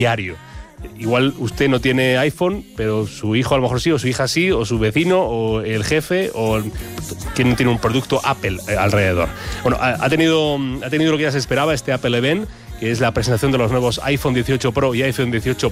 diario. Igual usted no tiene iPhone, pero su hijo a lo mejor sí, o su hija sí, o su vecino, o el jefe, o quien tiene un producto Apple alrededor. Bueno, ha tenido lo que ya se esperaba este Apple Event, que es la presentación de los nuevos iPhone 18 Pro y iPhone 18